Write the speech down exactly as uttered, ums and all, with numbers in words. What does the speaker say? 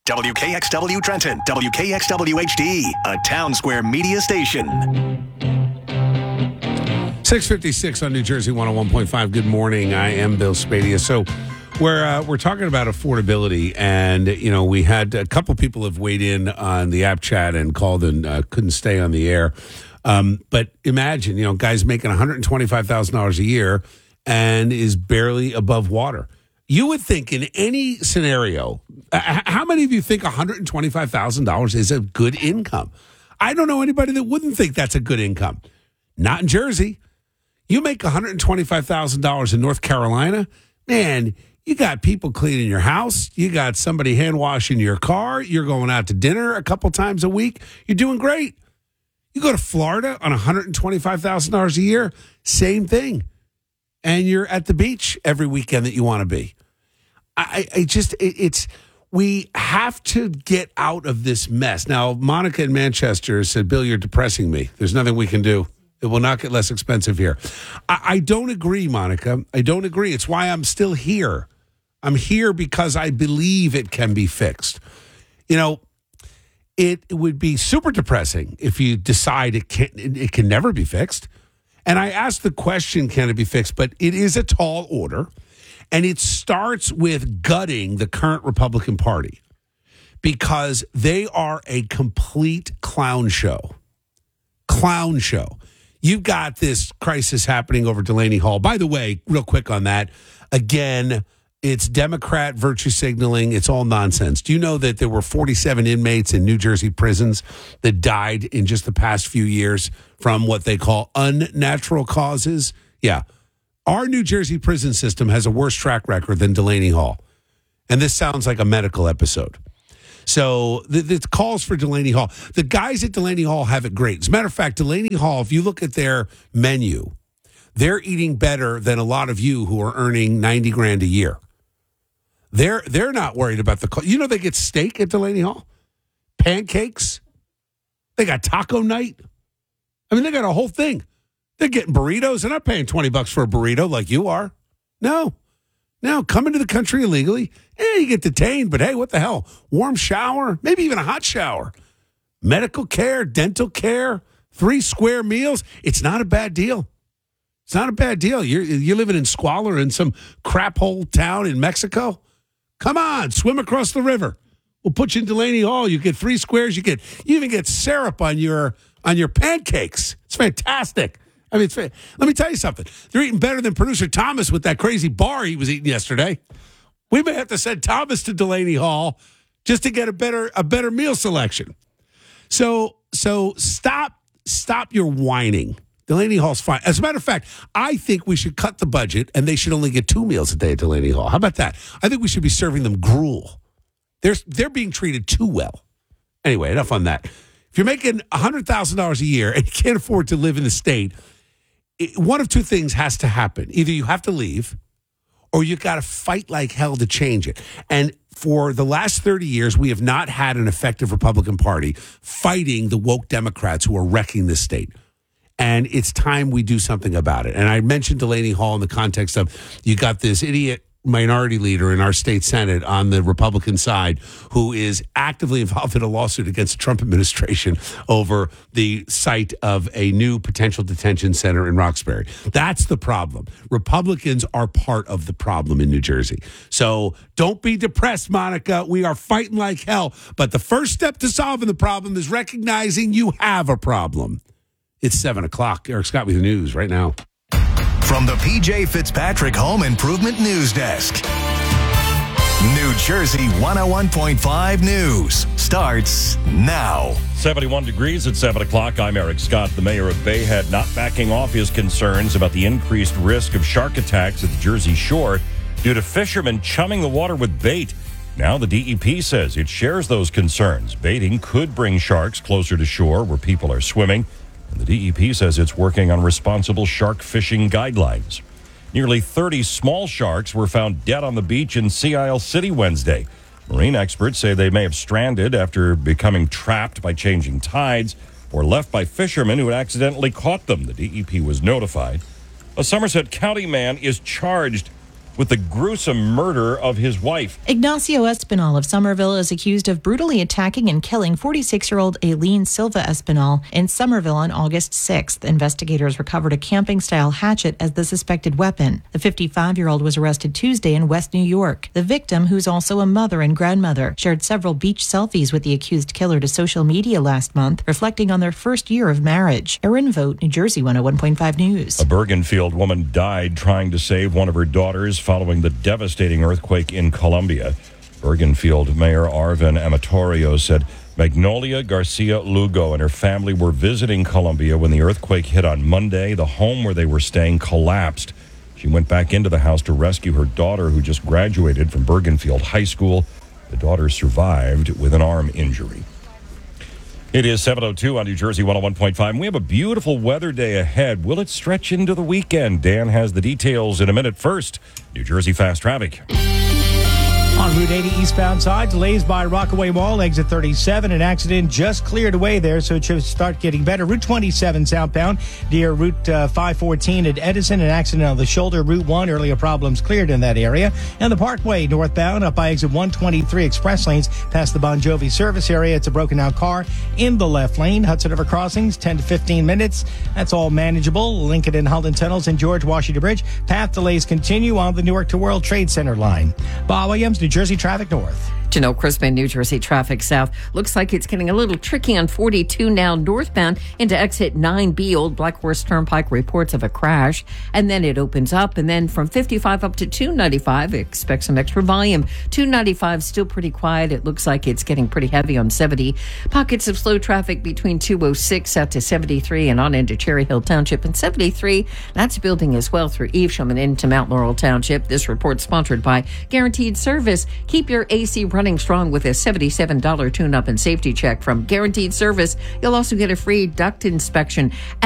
W K X W Trenton, W K X W H D, a Town Square media station. six fifty-six on New Jersey one oh one point five. Good morning. I am Bill Spadia. So we're uh, we're talking about affordability, and you know we had a couple people have weighed in on the app chat and called and uh, couldn't stay on the air. Um, but imagine, you know, guys making one hundred twenty-five thousand dollars a year and is barely above water. You would think in any scenario, uh, how many of you think one hundred twenty-five thousand dollars is a good income? I don't know anybody that wouldn't think that's a good income. Not in Jersey. You make one hundred twenty-five thousand dollars in North Carolina, man, you got people cleaning your house. You got somebody hand washing your car. You're going out to dinner a couple times a week. You're doing great. You go to Florida on one hundred twenty-five thousand dollars a year, same thing. And you're at the beach every weekend that you want to be. I, I just, it, it's, we have to get out of this mess. Now, Monica in Manchester said, Bill, you're depressing me. There's nothing we can do. It will not get less expensive here. I, I don't agree, Monica. I don't agree. It's why I'm still here. I'm here because I believe it can be fixed. You know, it, it would be super depressing if you decide it can it, it can never be fixed. And I asked the question, can it be fixed? But it is a tall order. And it starts with gutting the current Republican Party because they are a complete clown show. Clown show. You've got this crisis happening over Delaney Hall. By the way, real quick on that, again, it's Democrat virtue signaling. It's all nonsense. Do you know that there were forty-seven inmates in New Jersey prisons that died in just the past few years from what they call unnatural causes? Yeah. Our New Jersey prison system has a worse track record than Delaney Hall. And this sounds like a medical episode. So the, the calls for Delaney Hall. The guys at Delaney Hall have it great. As a matter of fact, Delaney Hall, if you look at their menu, they're eating better than a lot of you who are earning ninety grand a year. They're they're not worried about the, you know, they get steak at Delaney Hall, pancakes. They got taco night. I mean, they got a whole thing. They're getting burritos. They're not paying twenty bucks for a burrito like you are. No. No, come into the country illegally. Yeah, you get detained, but hey, what the hell? Warm shower, maybe even a hot shower. Medical care, dental care, three square meals. It's not a bad deal. It's not a bad deal. You're, you're living in squalor in some crap hole town in Mexico. Come on, swim across the river. We'll put you in Delaney Hall. You get three squares. You get you even get syrup on your on your pancakes. It's fantastic. I mean, it's, let me tell you something. They're eating better than producer Thomas with that crazy bar he was eating yesterday. We may have to send Thomas to Delaney Hall just to get a better a better meal selection. So so stop stop your whining. Delaney Hall's fine. As a matter of fact, I think we should cut the budget and they should only get two meals a day at Delaney Hall. How about that? I think we should be serving them gruel. They're they're being treated too well. Anyway, enough on that. If you're making one hundred thousand dollars a year and you can't afford to live in the state, it, one of two things has to happen. Either you have to leave or you've got to fight like hell to change it. And for the last thirty years, we have not had an effective Republican Party fighting the woke Democrats who are wrecking this state. And it's time we do something about it. And I mentioned Delaney Hall in the context of you got this idiot minority leader in our state Senate on the Republican side who is actively involved in a lawsuit against the Trump administration over the site of a new potential detention center in Roxbury. That's the problem. Republicans are part of the problem in New Jersey. So don't be depressed, Monica. We are fighting like hell. But the first step to solving the problem is recognizing you have a problem. It's seven o'clock. Eric Scott with the news right now. From the P J Fitzpatrick Home Improvement News Desk. New Jersey one oh one point five News starts now. seventy-one degrees at seven o'clock. I'm Eric Scott. The mayor of Bayhead not backing off his concerns about the increased risk of shark attacks at the Jersey Shore due to fishermen chumming the water with bait. Now the D E P says it shares those concerns. Baiting could bring sharks closer to shore where people are swimming. And the D E P says it's working on responsible shark fishing guidelines. Nearly thirty small sharks were found dead on the beach in Sea Isle City Wednesday. Marine experts say they may have stranded after becoming trapped by changing tides or left by fishermen who had accidentally caught them. The D E P was notified. A Somerset County man is charged with the gruesome murder of his wife. Ignacio Espinal of Somerville is accused of brutally attacking and killing forty-six-year-old Aileen Silva Espinal in Somerville on August sixth. Investigators recovered a camping-style hatchet as the suspected weapon. The fifty-five-year-old was arrested Tuesday in West New York. The victim, who's also a mother and grandmother, shared several beach selfies with the accused killer to social media last month, reflecting on their first year of marriage. Erin Vogt, New Jersey one oh one point five News. A Bergenfield woman died trying to save one of her daughters following the devastating earthquake in Colombia. Bergenfield Mayor Arvin Amatorio said Magnolia Garcia Lugo and her family were visiting Colombia when the earthquake hit on Monday. The home where they were staying collapsed. She went back into the house to rescue her daughter, who just graduated from Bergenfield High School. The daughter survived with an arm injury. It is seven oh two on New Jersey one oh one point five. We have a beautiful weather day ahead. Will it stretch into the weekend? Dan has the details in a minute. First, New Jersey Fast Traffic. On Route eighty eastbound side, delays by Rockaway Mall, exit thirty-seven. An accident just cleared away there, so it should start getting better. Route twenty-seven southbound near Route uh, five fourteen at Edison. An accident on the shoulder. Route one, earlier problems cleared in that area. And the Parkway northbound up by exit one twenty-three express lanes past the Bon Jovi service area. It's a broken out car in the left lane. Hudson River crossings, ten to fifteen minutes. That's all manageable. Lincoln and Holden tunnels and George Washington Bridge. Path delays continue on the Newark to World Trade Center line. Bob Williams, New Jersey Traffic North. Janelle Crispin, New Jersey Traffic South. Looks like it's getting a little tricky on forty-two now northbound into exit nine B. Old Black Horse Turnpike reports of a crash. And then it opens up. And then from fifty-five up to two ninety-five, expect some extra volume. two ninety-five still pretty quiet. It looks like it's getting pretty heavy on seventy. Pockets of slow traffic between two oh six out to seventy-three and on into Cherry Hill Township. And seventy-three, that's building as well through Evesham and into Mount Laurel Township. This report sponsored by Guaranteed Service. Keep your A C running strong with a seventy-seven dollars tune-up and safety check from Guaranteed Service. You'll also get a free duct inspection.